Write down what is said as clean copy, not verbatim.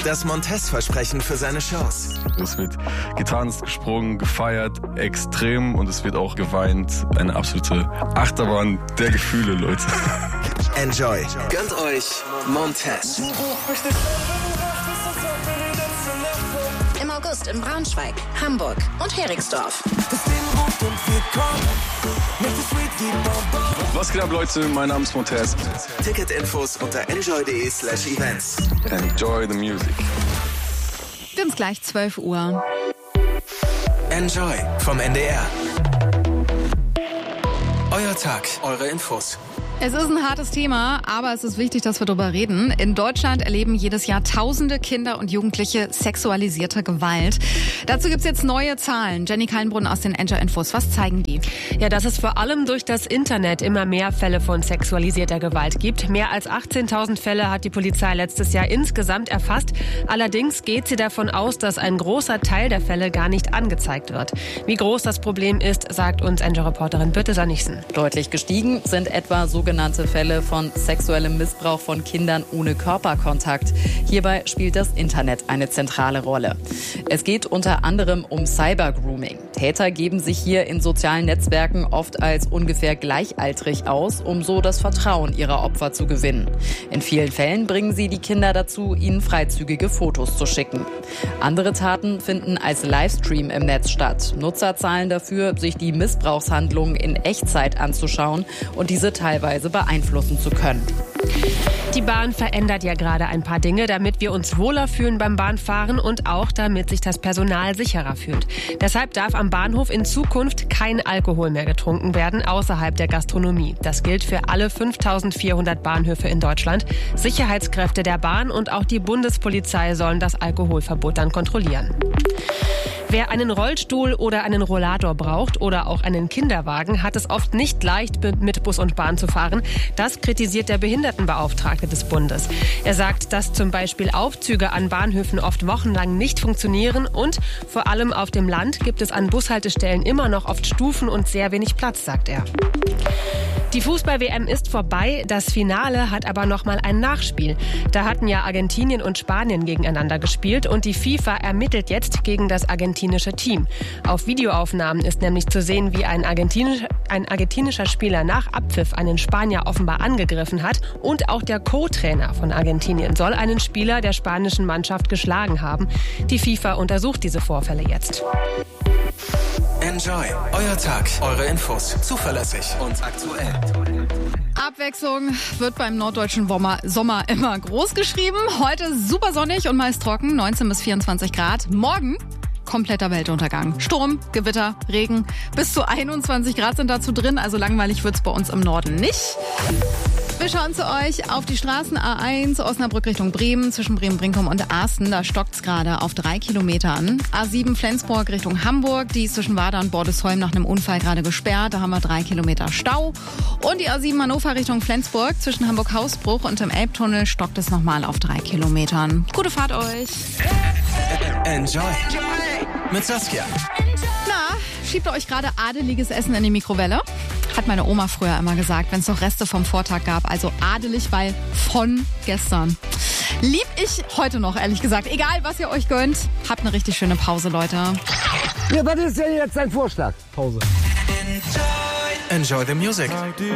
Das Montez-Versprechen für seine Shows. Es wird getanzt, gesprungen, gefeiert, extrem, und es wird auch geweint. Eine absolute Achterbahn der Gefühle, Leute. Enjoy. Gönnt euch Montez. Im August in Braunschweig, Hamburg und Heringsdorf. Was geht ab, Leute? Mein Name ist Montez. Ticketinfos unter enjoy.de/events. Enjoy the music. Stimmt's gleich 12 Uhr. Enjoy vom NDR. Euer Tag, eure Infos. Es ist ein hartes Thema, aber es ist wichtig, dass wir darüber reden. In Deutschland erleben jedes Jahr Tausende Kinder und Jugendliche sexualisierte Gewalt. Dazu gibt's jetzt neue Zahlen. Jenny Kallenbrunn aus den Enjoy Infos. Was zeigen die? Ja, dass es vor allem durch das Internet immer mehr Fälle von sexualisierter Gewalt gibt. Mehr als 18.000 Fälle hat die Polizei letztes Jahr insgesamt erfasst. Allerdings geht sie davon aus, dass ein großer Teil der Fälle gar nicht angezeigt wird. Wie groß das Problem ist, sagt uns Enjoy-Reporterin Birte Sönnigsen. Deutlich gestiegen sind etwa sogenannte Fälle von sexuellem Missbrauch von Kindern ohne Körperkontakt. Hierbei spielt das Internet eine zentrale Rolle. Es geht unter anderem um Cybergrooming. Täter geben sich hier in sozialen Netzwerken oft als ungefähr gleichaltrig aus, um so das Vertrauen ihrer Opfer zu gewinnen. In vielen Fällen bringen sie die Kinder dazu, ihnen freizügige Fotos zu schicken. Andere Taten finden als Livestream im Netz statt. Nutzer zahlen dafür, sich die Missbrauchshandlungen in Echtzeit anzuschauen und diese teilweise beeinflussen zu können. Die Bahn verändert ja gerade ein paar Dinge, damit wir uns wohler fühlen beim Bahnfahren und auch damit sich das Personal sicherer fühlt. Deshalb darf am Bahnhof in Zukunft kein Alkohol mehr getrunken werden außerhalb der Gastronomie. Das gilt für alle 5.400 Bahnhöfe in Deutschland. Sicherheitskräfte der Bahn und auch die Bundespolizei sollen das Alkoholverbot dann kontrollieren. Wer einen Rollstuhl oder einen Rollator braucht oder auch einen Kinderwagen, hat es oft nicht leicht, mit Bus und Bahn zu fahren. Das kritisiert der Behindertenbeauftragte des Bundes. Er sagt, dass zum Beispiel Aufzüge an Bahnhöfen oft wochenlang nicht funktionieren und vor allem auf dem Land gibt es an Bushaltestellen immer noch oft Stufen und sehr wenig Platz, sagt er. Die Fußball-WM ist vorbei, das Finale hat aber noch mal ein Nachspiel. Da hatten ja Argentinien und Spanien gegeneinander gespielt und die FIFA ermittelt jetzt gegen das argentinische Team. Auf Videoaufnahmen ist nämlich zu sehen, wie ein argentinischer Spieler nach Abpfiff einen Spanier offenbar angegriffen hat und auch der Co-Trainer von Argentinien soll einen Spieler der spanischen Mannschaft geschlagen haben. Die FIFA untersucht diese Vorfälle jetzt. Enjoy. Euer Tag, eure Infos. Zuverlässig und aktuell. Abwechslung wird beim norddeutschen Sommer immer groß geschrieben. Heute super sonnig und meist trocken, 19 bis 24 Grad. Morgen kompletter Weltuntergang. Sturm, Gewitter, Regen. Bis zu 21 Grad sind dazu drin, also langweilig wird's bei uns im Norden nicht. Wir schauen zu euch auf die Straßen A1 Osnabrück Richtung Bremen, zwischen Bremen-Brinkum und Arsten. Da stockt's gerade auf 3 Kilometern. A7 Flensburg Richtung Hamburg, die ist zwischen Wader und Bordesholm nach einem Unfall gerade gesperrt. Da haben wir 3 Kilometer Stau. Und die A7 Hannover Richtung Flensburg, zwischen Hamburg-Hausbruch und im Elbtunnel stockt es nochmal auf 3 Kilometern. Gute Fahrt euch. Enjoy. Mit Saskia. Na, schiebt ihr euch gerade adeliges Essen in die Mikrowelle? Hat meine Oma früher immer gesagt, wenn es noch Reste vom Vortag gab. Also adelig, weil von gestern. Lieb ich heute noch, ehrlich gesagt. Egal, was ihr euch gönnt. Habt eine richtig schöne Pause, Leute. Ja, was ist denn jetzt dein Vorschlag? Pause. Enjoy the music.